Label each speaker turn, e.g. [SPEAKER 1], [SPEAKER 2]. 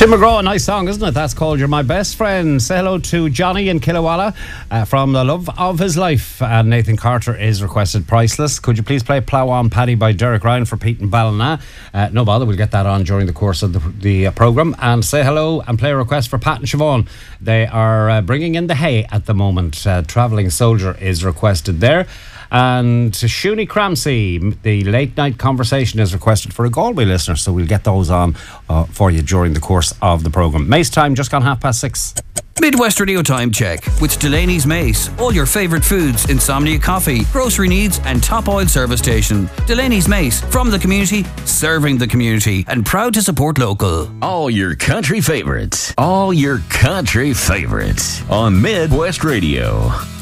[SPEAKER 1] Tim McGraw, a nice song, isn't it? That's called You're My Best Friend. Say hello to Johnny in Killawalla from The Love of His Life. Nathan Carter is requested Priceless. Could you please play Plough On Paddy by Derek Ryan for Pete and Ballina? No bother, we'll get that on during the course of the programme. And say hello and play a request for Pat and Siobhan. They are bringing in the hay at the moment. Travelling Soldier is requested there. And Shuni Cramsey, the late night conversation is requested for a Galway listener, so we'll get those on for you during the course of the programme. Mace time, just gone 6:30.
[SPEAKER 2] Midwest Radio Time Check with Delaney's Mace. All your favourite foods, Insomnia Coffee, grocery needs and top oil service station. Delaney's Mace, from the community, serving the community, and proud to support local.
[SPEAKER 3] All your country favourites. All your country favourites on Midwest Radio.